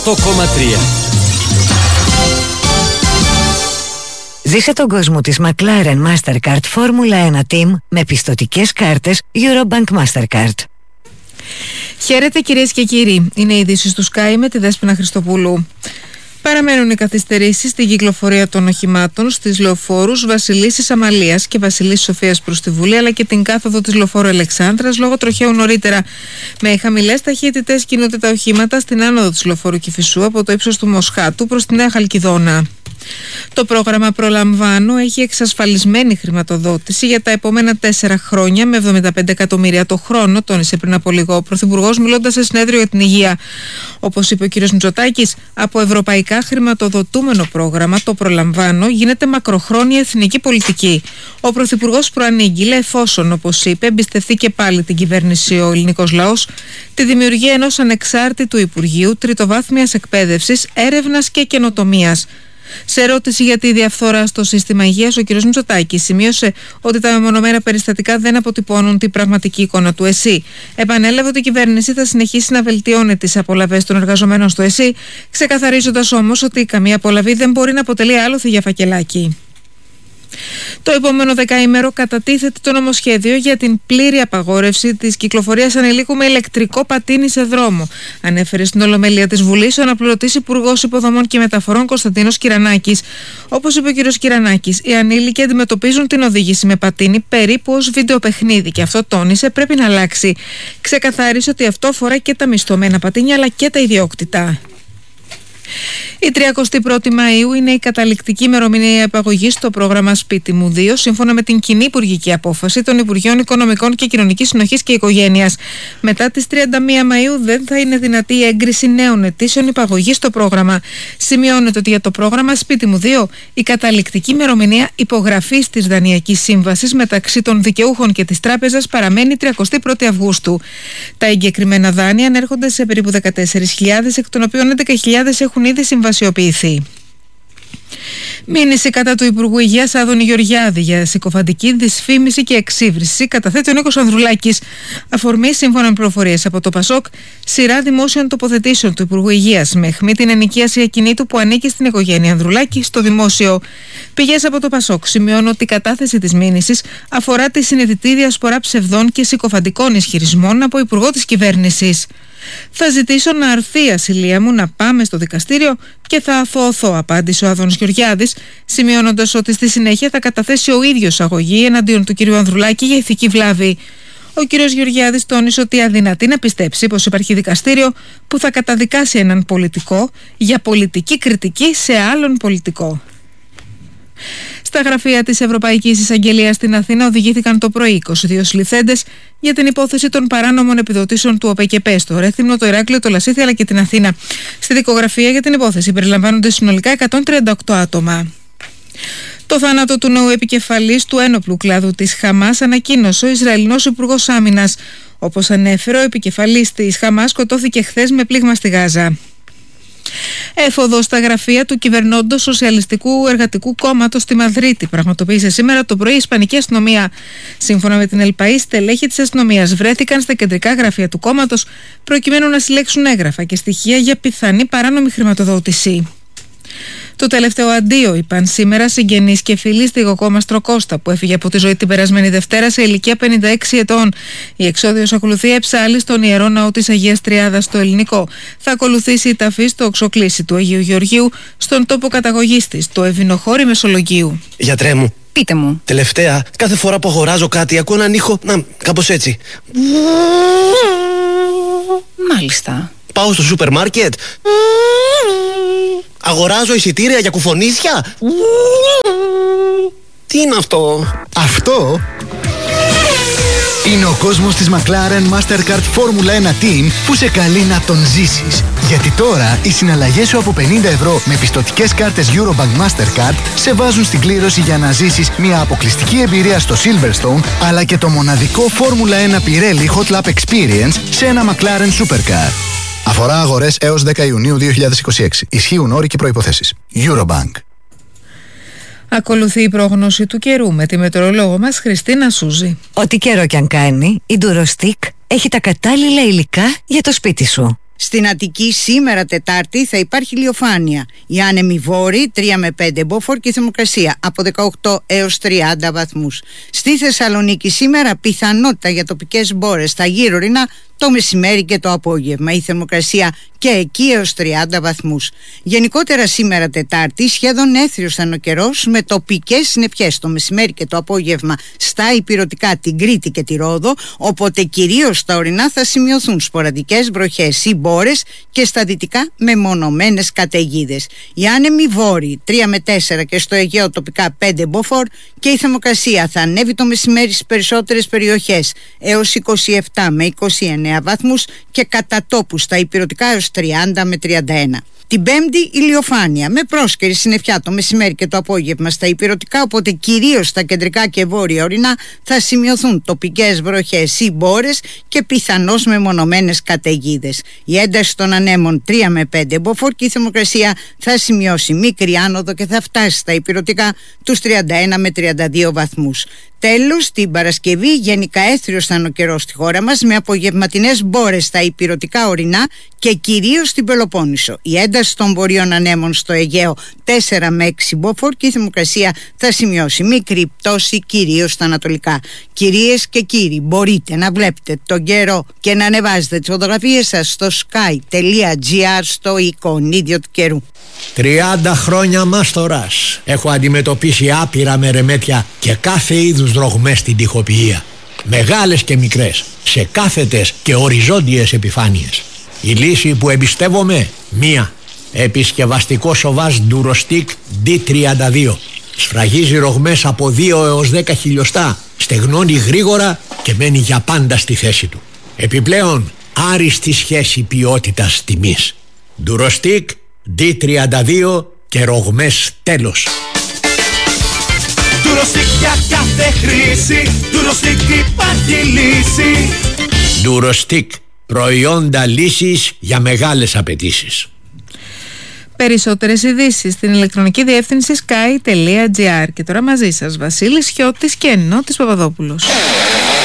8,3. Ζήσε τον κόσμο της McLaren Mastercard Formula 1 Team με πιστωτικές κάρτες Eurobank Mastercard. Χαίρετε κυρίες και κύριοι, είναι οι ειδήσεις του Sky με τη Δέσποινα Χριστοπούλου. Παραμένουν οι καθυστερήσεις στην κυκλοφορία των οχημάτων στις λεωφόρους Βασιλίσσης Αμαλίας και Βασιλίσσης Σοφίας προς τη Βουλή, αλλά και την κάθοδο της λεωφόρου Αλεξάνδρας λόγω τροχαίου νωρίτερα. Με χαμηλές ταχύτητες κινούνται τα οχήματα στην άνοδο της λεωφόρου Κηφισού από το ύψος του Μοσχάτου προς τη Νέα Χαλκιδόνα. Το πρόγραμμα Προλαμβάνω έχει εξασφαλισμένη χρηματοδότηση για τα επόμενα 4 χρόνια με 75 εκατομμύρια το χρόνο, τόνισε πριν από λίγο ο Πρωθυπουργός μιλώντας σε συνέδριο για την υγεία. Όπως είπε ο κ. Μητσοτάκης, από ευρωπαϊκά χρηματοδοτούμενο πρόγραμμα, το Προλαμβάνω γίνεται μακροχρόνια εθνική πολιτική. Ο Πρωθυπουργός προανήγγειλε, εφόσον, όπως είπε, εμπιστευτεί και πάλι την κυβέρνηση ο ελληνικός λαός, τη δημιουργία ενός ανεξάρτητου Υπουργείου Τριτοβάθμιας Εκπαίδευσης, Έρευνας και Καινοτομίας. Σε ερώτηση για τη διαφθορά στο σύστημα υγείας, ο κ. Μητσοτάκης σημείωσε ότι τα μεμονωμένα περιστατικά δεν αποτυπώνουν την πραγματική εικόνα του ΕΣΥ. Επανέλαβε ότι η κυβέρνηση θα συνεχίσει να βελτιώνει τις απολαβές των εργαζομένων στο ΕΣΥ, ξεκαθαρίζοντας όμως ότι καμία απολαβή δεν μπορεί να αποτελεί άλοθη για φακελάκι. Το επόμενο δεκαήμερο κατατίθεται το νομοσχέδιο για την πλήρη απαγόρευση της κυκλοφορίας ανηλίκου με ηλεκτρικό πατίνι σε δρόμο, ανέφερε στην Ολομέλεια της Βουλής ο αναπληρωτής Υπουργός Υποδομών και Μεταφορών Κωνσταντίνος Κυρανάκης. Όπως είπε ο κ. Κυρανάκης, οι ανήλικοι αντιμετωπίζουν την οδήγηση με πατίνι περίπου ως βιντεοπαιχνίδι και αυτό, τόνισε, πρέπει να αλλάξει. Ξεκαθάρισε ότι αυτό αφορά και τα μισθωμένα πατίνια αλλά και τα ιδιόκτητα. Η 31η Μαΐου είναι η καταληκτική ημερομηνία επαγωγής στο πρόγραμμα Σπίτι μου 2, σύμφωνα με την κοινή υπουργική απόφαση των Υπουργείων Οικονομικών και Κοινωνικής Συνοχής και Οικογένειας. Μετά τις 31 Μαΐου δεν θα είναι δυνατή η έγκριση νέων αιτήσεων υπαγωγής στο πρόγραμμα. Σημειώνεται ότι για το πρόγραμμα Σπίτι μου 2 η καταληκτική ημερομηνία υπογραφής της Δανειακής Σύμβασης μεταξύ των δικαιούχων και της τράπεζας παραμένει 31η Αυγούστου. Τα εγκεκριμένα δάνεια ανέρχονται σε περίπου 14.000, εκ των οποίων 11.000 έχουν ήδη συμβασιοποιηθεί. Μήνυση κατά του Υπουργού Υγείας Άδωνη Γεωργιάδη για συκοφαντική δυσφήμιση και εξύβριση καταθέτει ο Νίκος Ανδρουλάκης. Αφορμή, σύμφωνα με πληροφορίες από το ΠΑΣΟΚ, σειρά δημόσιων τοποθετήσεων του Υπουργού Υγείας με αιχμή την ενοικίαση ακινήτου που ανήκει στην οικογένεια Ανδρουλάκη στο δημόσιο. Πηγές από το ΠΑΣΟΚ σημειώνουν ότι η κατάθεση της μήνυσης αφορά τη συνειδητή διασπορά ψευδών και συκοφαντικών ισχυρισμών από υπουργό της κυβέρνησης. Θα ζητήσω να αρθεί η ασυλία μου, να πάμε στο δικαστήριο και θα αθωωωθώ, απάντησε ο Άδωνης Γεωργιάδης, σημειώνοντας ότι στη συνέχεια θα καταθέσει ο ίδιος αγωγή εναντίον του κ. Ανδρουλάκη για ηθική βλάβη. Ο κ. Γεωργιάδης τόνισε ότι αδυνατεί να πιστέψει πως υπάρχει δικαστήριο που θα καταδικάσει έναν πολιτικό για πολιτική κριτική σε άλλον πολιτικό. Στα γραφεία της Ευρωπαϊκής Εισαγγελίας στην Αθήνα οδηγήθηκαν το πρωί 22 συλληφθέντες για την υπόθεση των παράνομων επιδοτήσεων του ΟΠΕΚΕΠΕ στο Ρέθυμνο, το Ηράκλειο, το Λασίθι αλλά και την Αθήνα. Στη δικογραφία για την υπόθεση περιλαμβάνονται συνολικά 138 άτομα. Το θάνατο του νέου επικεφαλής του ένοπλου κλάδου της Χαμάς ανακοίνωσε ο Ισραηλινός Υπουργός Άμυνας. Όπως ανέφερε, ο επικεφαλής της Χαμάς σκοτώθηκε χθες με πλήγμα στη Γάζα. Έφοδο στα γραφεία του κυβερνώντος Σοσιαλιστικού Εργατικού Κόμματος στη Μαδρίτη πραγματοποίησε σήμερα το πρωί η Ισπανική αστυνομία. Σύμφωνα με την ΕΛΠΑΗ, στελέχη της αστυνομίας βρέθηκαν στα κεντρικά γραφεία του κόμματος προκειμένου να συλλέξουν έγγραφα και στοιχεία για πιθανή παράνομη χρηματοδότηση. Το τελευταίο αντίο είπαν σήμερα συγγενείς και φίλοι στη Γοκόμαστρο Κώστα που έφυγε από τη ζωή την περασμένη Δευτέρα σε ηλικία 56 ετών. Η εξόδιος ακολουθεί εψάλη στον Ιερό Ναό της Αγίας Τριάδας στο Ελληνικό. Θα ακολουθήσει η ταφή στο οξοκλήσι του Αγίου Γεωργίου στον τόπο καταγωγής της, το Ευηνοχώρι Μεσολογγίου. Γιατρέ μου. Πείτε μου. Τελευταία, κάθε φορά που αγοράζω κάτι ακούω έναν ήχο, κάπως έτσι. Μάλιστα. Πάω στο σούπερ μάρκετ. Αγοράζω εισιτήρια για κουφονίσια. Τι είναι αυτό? Αυτό είναι ο κόσμος της McLaren Mastercard Formula 1 Team που σε καλεί να τον ζήσεις. Γιατί τώρα οι συναλλαγές σου από 50 ευρώ με πιστωτικές κάρτες Eurobank Mastercard σε βάζουν στην κλήρωση για να ζήσεις μια αποκλειστική εμπειρία στο Silverstone αλλά και το μοναδικό Formula 1 Pirelli Hot Lap Experience σε ένα McLaren Supercar. Αφορά αγορές έως 10 Ιουνίου 2026. Ισχύουν όροι και προϋποθέσεις. Eurobank. Ακολουθεί η πρόγνωση του καιρού με τη μετεωρολόγο μας Χριστίνα Σούζη. Ό,τι καιρό κι αν κάνει, η Durostic έχει τα κατάλληλα υλικά για το σπίτι σου. Στην Αττική σήμερα Τετάρτη θα υπάρχει ηλιοφάνεια. Οι άνεμοι βόρειοι 3 με 5 μποφόρ και η θερμοκρασία από 18 έως 30 βαθμούς. Στη Θεσσαλονίκη σήμερα πιθανότητα για τοπικές μπόρες στα γύρω-ορεινά το μεσημέρι και το απόγευμα. Η θερμοκρασία και εκεί έως 30 βαθμούς. Γενικότερα σήμερα Τετάρτη σχεδόν έθριος θα είναι ο καιρός με τοπικές συννεφιές το μεσημέρι και το απόγευμα στα ηπειρωτικά, την Κρήτη και τη Ρόδο, οπότε κυρίως στα ορεινά θα σημειωθούν σποραδικές βροχές ή μπόρες και στα δυτικά μεμονωμένες καταιγίδες. Οι άνεμοι βόρειοι 3 με 4 και στο Αιγαίο τοπικά 5 μποφόρ και η θερμοκρασία θα ανέβει το μεσημέρι στις περισσότερες περιοχές έως 27 με 29 βαθμούς και κατά τόπου στα ηπειρωτικά έως 30 με 31. Την Πέμπτη ηλιοφάνεια με πρόσκαιρη συννεφιά το μεσημέρι και το απόγευμα στα ηπειρωτικά, οπότε κυρίως στα κεντρικά και βόρεια ορεινά θα σημειωθούν τοπικές βροχές ή μπόρες και πιθανώς μεμονωμένες καταιγίδες. Η ένταση των ανέμων 3 με 5 μποφόρ και η θερμοκρασία θα σημειώσει μικρή άνοδο και θα φτάσει στα ηπειρωτικά τους 31 με 32 βαθμούς. Τέλος, την Παρασκευή γενικά έθριος θα είναι ο καιρός στη χώρα μας με απογευματινές μπόρες στα ηπειρωτικά ορεινά και κυρίως στην Πελοπόννησο. Η ένταση των βορείων ανέμων στο Αιγαίο 4 με 6 μποφόρ και η θερμοκρασία θα σημειώσει μικρή πτώση κυρίως στα ανατολικά. Κυρίες και κύριοι, μπορείτε να βλέπετε τον καιρό και να ανεβάζετε τις φωτογραφίες σας στο sky.gr στο εικονίδιο του καιρού. 30 χρόνια μάστορας. Έχω αντιμετωπίσει άπειρα μερεμέτια και κάθε είδους ρογμές στην τοιχοποιία. Μεγάλες και μικρές, σε κάθετες και οριζόντιες επιφάνειες. Η λύση που εμπιστεύομαι, μία. Επισκευαστικό σοβάζ Durostic D32. Σφραγίζει ρογμές από 2 έως 10 χιλιοστά. Στεγνώνει γρήγορα και μένει για πάντα στη θέση του. Επιπλέον, άριστη σχέση ποιότητας τιμής. Durostic D32 και ρογμές τέλος. Durostic για κάθε χρήση, Durostic υπάρχει λύση. Durostic, προϊόντα λύσης για μεγάλες απαιτήσεις. Περισσότερες ειδήσεις στην ηλεκτρονική διεύθυνση sky.gr. Και τώρα μαζί σας Βασίλης Χιώτης και Νότης Παπαδόπουλος.